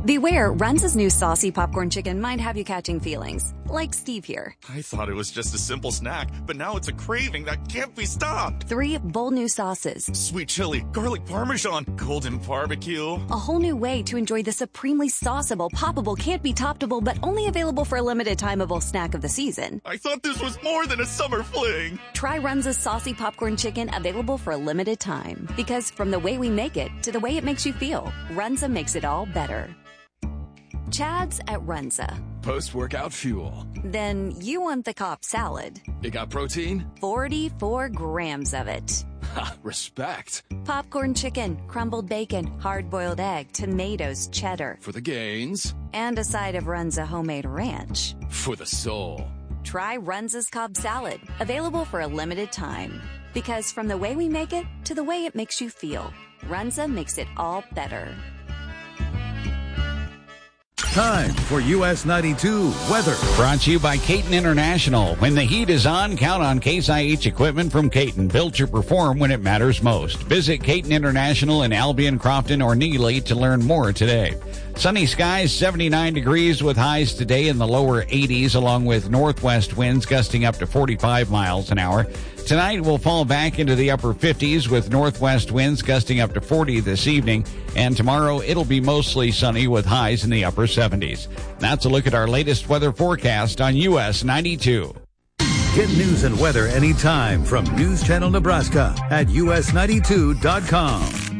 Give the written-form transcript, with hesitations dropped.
Beware, Runza's new saucy popcorn chicken might have you catching feelings, like Steve here. I thought it was just a simple snack, but now it's a craving that can't be stopped. 3 bold new sauces. Sweet chili, garlic parmesan, golden barbecue. A whole new way to enjoy the supremely sauceable, poppable, can't be toppable, but only available for a limited timeable snack of the season. I thought this was more than a summer fling. Try Runza's saucy popcorn chicken, available for a limited time. Because from the way we make it to the way it makes you feel, Runza makes it all better. Chad's at Runza. Post-workout fuel. Then you want the Cobb salad. It got protein? 44 grams of it. Ha, respect. Popcorn chicken, crumbled bacon, hard-boiled egg, tomatoes, cheddar. For the gains. And a side of Runza homemade ranch. For the soul. Try Runza's Cobb salad, available for a limited time. Because from the way we make it to the way it makes you feel, Runza makes it all better. Time for US 92 weather. Brought to you by Caton International. When the heat is on, count on Case IH equipment from Caton, built to perform when it matters most. Visit Caton International in Albion, Crofton, or Neely to learn more today. Sunny skies, 79 degrees with highs today in the lower 80s, along with northwest winds gusting up to 45 miles an hour. Tonight we'll fall back into the upper 50s with northwest winds gusting up to 40 this evening. And tomorrow it'll be mostly sunny with highs in the upper 70s. That's a look at our latest weather forecast on US 92. Get news and weather anytime from News Channel Nebraska at us92.com.